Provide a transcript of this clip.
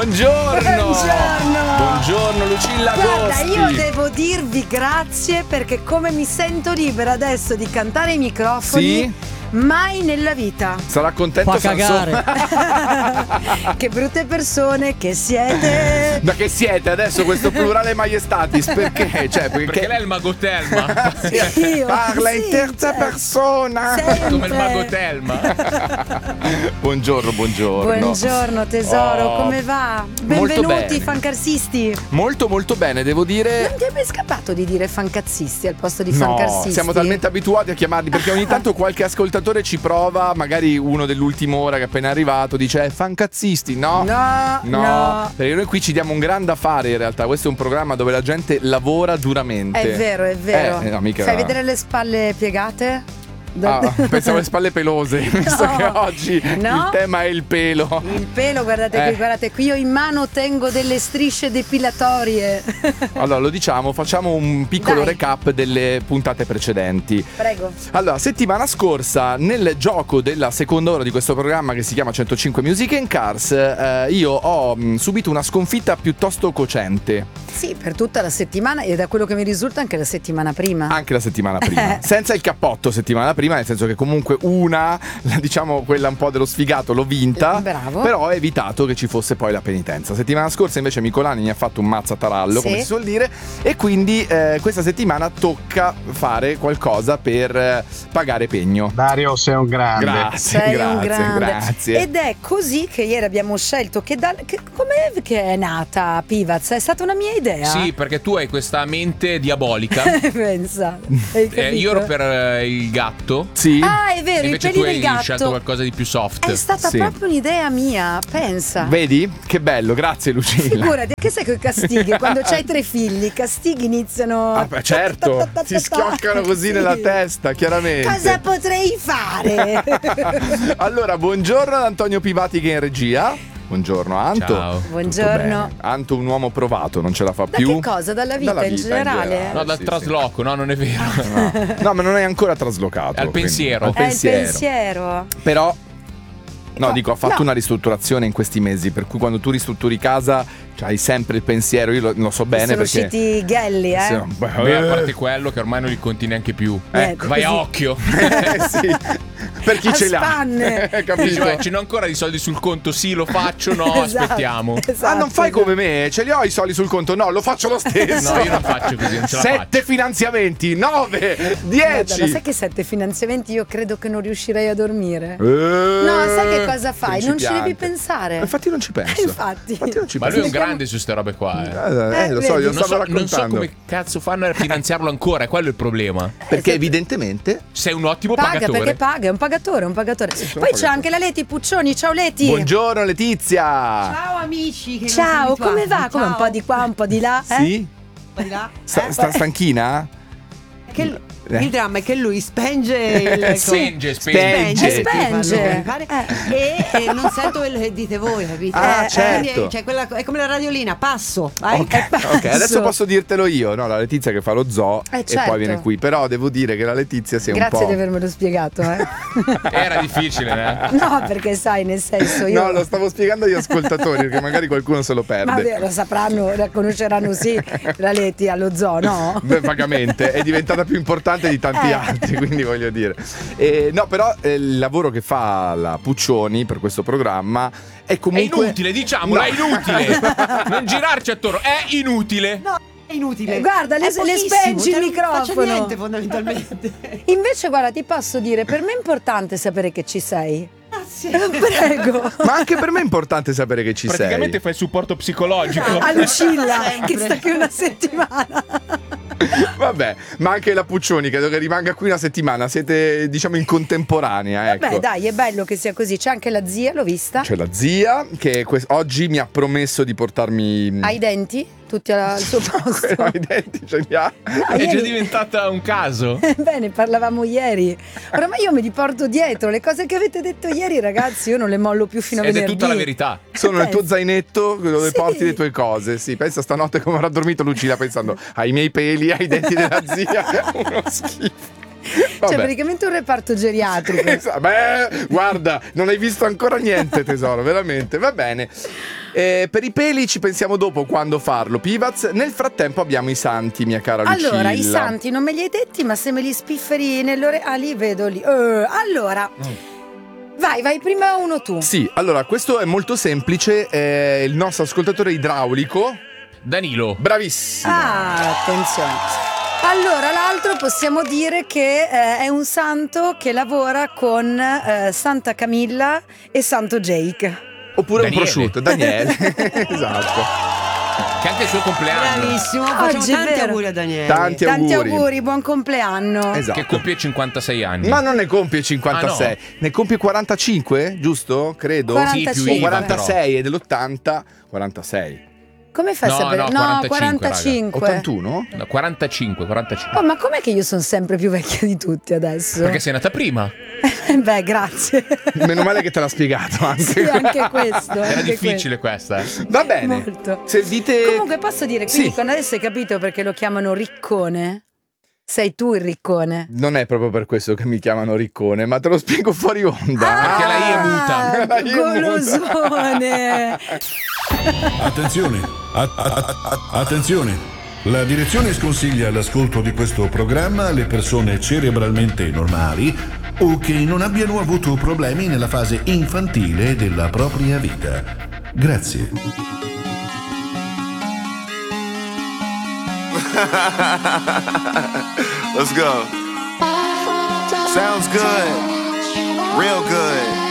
Buongiorno Lucilla Guarda, Agosti. io devo dirvi grazie perché come mi sento libera adesso di cantare ai microfoni. Sì? Mai nella vita. Sarà contento Fa cagare. Che brutte persone che siete. Ma che siete adesso questo plurale maiestatis? Perché? Cioè, Perché lei è il mago Telma. Io, parla in sì, terza certo. persona. Sempre. Come il mago Telma. Buongiorno. Buongiorno tesoro, Oh, come va? molto Benvenuti bene. fancarsisti. Molto bene, devo dire. Non ti è mai scappato di dire fancazzisti al posto di No, fancarsisti? siamo talmente abituati a chiamarli perché ogni tanto qualche ascoltatore ci prova, magari uno dell'ultima ora che è appena arrivato dice fancazzisti, no. No. Perché noi qui ci diamo un gran da fare in realtà, questo è un programma dove la gente lavora duramente. È vero. No, mica. Fai vedere le spalle piegate? Pensavo alle spalle pelose, visto che oggi il tema è il pelo. Il pelo, guardate qui, io in mano tengo delle strisce depilatorie. Allora lo diciamo, facciamo un piccolo Dai. recap delle puntate precedenti. Prego. Allora, settimana scorsa, nel gioco della seconda ora di questo programma che si chiama 105 Music and Cars, io ho subito una sconfitta piuttosto cocente. Sì, per tutta la settimana e da quello che mi risulta anche la settimana prima. Anche la settimana prima. Senza il cappotto settimana prima, nel senso che comunque diciamo quella un po' dello sfigato l'ho vinta. Bravo. Però ho evitato che ci fosse poi la penitenza. Settimana scorsa invece Micolani mi ha fatto un mazzatarallo, Sì. come si suol dire. E quindi questa settimana tocca fare qualcosa per pagare pegno. Dario, sei un grande. Sei un grande. Grazie. Ed è così che ieri abbiamo scelto com'è che è nata Pivaz? È stata una mia idea. Sì, perché tu hai questa mente diabolica. Pensa. Hai capito? Io ero per il gatto. Sì. Ah, è vero, i Invece peli tu del hai gatto. scelto qualcosa di più soft. È stata Sì. proprio un'idea mia, pensa. Vedi? Che bello, grazie Lucilla. Figurati, che sai che castighi? Quando c'hai 3 figli, i castighi iniziano. Ah, beh, certo, si schioccano così Sì. nella testa, chiaramente. Cosa potrei fare? Allora, buongiorno ad Antonio Pivati che è in regia. Buongiorno Anto. Ciao. Tutto Buongiorno. bene. Anto un uomo provato, non ce la fa Da più. che cosa? Dalla vita in generale? No, dal sì, trasloco, no, non è vero. sì. No, ma non è ancora traslocato. È al quindi- pensiero. al È il pensiero. Però no, dico, ha fatto no. una ristrutturazione in questi mesi, per cui quando tu ristrutturi casa hai sempre il pensiero, io lo so bene Sono perché usciti i ghelli, Sì, Beh, a parte quello che ormai non li conti neanche più. Ecco, Vai a così. occhio. sì. Per chi A ce l'ha. spanne. Capito? Dici, ce n'ho ancora di soldi sul conto, sì, lo faccio, no, Esatto, aspettiamo. esatto, Ah, non fai esatto. come me? Ce li ho i soldi sul conto? No, lo faccio lo stesso. No, io non faccio così, non ce la 7 finanziamenti, 9, 10. Guarda, ma sai che 7 finanziamenti io credo che non riuscirei a dormire? No, No, sai che cosa fai? Non ci devi pensare. Infatti non ci penso. Infatti. non ci Ma lui è un penso. grande su ste robe qua, Lo so, vedi. io Non stavo so, non so raccontando. come cazzo fanno a finanziarlo ancora, è quello il problema. Perché evidentemente Sei un ottimo Paga pagatore. perché paga, è un pagatore. Poi c'è anche la Leti Puccioni, ciao Leti. Buongiorno Letizia. Ciao amici, che Ciao, non siamo come va? abituati. Come un po' di qua, un po' di là? Sì? Un po' di là. Sta stanchina? Che il dramma è che lui spenge il Spenge. Spenge. e non sento quello che dite voi, capite? Ah, certo. Quindi, cioè, è come la radiolina, passo. Vai. Ok, adesso posso dirtelo io. No, la Letizia che fa lo zoo e certo. poi viene qui. Però devo dire che la Letizia sia un Grazie po'. di avermelo spiegato, Era difficile, No, perché sai, nel senso io. No, lo stavo spiegando agli ascoltatori perché magari qualcuno se lo perde. Vabbè, lo sapranno, la conosceranno sì, la Leti allo zoo, no? Beh, vagamente, è diventata più importante di tanti altri, quindi voglio dire. No, però il lavoro che fa la Puccioni per questo programma è comunque. È inutile, diciamolo, No. è inutile. Non girarci attorno, è inutile. No, è inutile. Guarda, le È pochissimo, spengi il cioè, non microfono. faccio niente fondamentalmente. Invece, guarda, ti posso dire, per me è importante sapere che ci sei. Grazie. Prego. Ma anche per me è importante sapere che ci Praticamente sei. fai il supporto psicologico. A Lucilla, Sempre. che sta qui una settimana. Vabbè, ma anche la Puccioni credo che rimanga qui una settimana. Siete, diciamo, in contemporanea, ecco. Beh, dai, è bello che sia così. C'è anche la zia, l'ho vista. C'è la zia che oggi mi ha promesso di portarmi. Ha i denti? Tutti al suo posto. No, i denti ce li ha. No, È già ieri- diventata un caso. Bene, parlavamo ieri. Oramai io me li porto dietro. Le cose che avete detto ieri, ragazzi, io non le mollo più fino a Ed è venerdì. tutta la verità. Sono nel tuo Pensa. zainetto dove Sì. porti le tue cose. Sì, pensa stanotte come avrà dormito Lucilla pensando ai miei peli, ai denti della zia. Uno schifo. Vabbè. Cioè, praticamente un reparto geriatrico. Beh, guarda, non hai visto ancora niente, tesoro, veramente. Va bene. Per i peli ci pensiamo dopo quando farlo, Pivaz. Nel frattempo abbiamo i santi, mia cara Lucilla. Allora, i santi non me li hai detti, ma se me li spifferi nell'ore... Ah, li vedo lì. Allora, vai prima uno tu. Sì, allora, questo è molto semplice. È il nostro ascoltatore idraulico. Danilo. Bravissimo. Ah, attenzione. Allora, l'altro possiamo dire che è un santo che lavora con Santa Camilla e Santo Jake. Oppure Daniele. un prosciutto, Daniele. Esatto. Che anche il suo compleanno. Bravissimo, facciamo Oggi è tanti vero. auguri a Daniele. Tanti Tanti auguri. auguri, buon compleanno. Esatto. Che compie 56 anni. Ma non ne compie 56, Ah, no. ne compie 45, giusto? Credo. 45. Sì, più O IVA, 46 è dell'80, 46. Come fai a No, sapere? no, 45. 81? No, 45. Oh, ma com'è che io sono sempre più vecchia di tutti adesso? Perché sei nata prima. Beh, grazie. Meno male che te l'ha spiegato anche. Sì, anche questo. Era anche difficile questa. Va bene. Molto. Se dite Comunque posso dire, quindi Sì. quando adesso hai capito perché lo chiamano Riccone? Sei tu il Riccone. Non è proprio per questo che mi chiamano Riccone, ma te lo spiego fuori onda. Perché la I è muta. La I è muta. Golosone. Attenzione, attenzione. La direzione sconsiglia l'ascolto di questo programma alle persone cerebralmente normali o che non abbiano avuto problemi nella fase infantile della propria vita. Grazie. Let's go. Sounds good. Real good.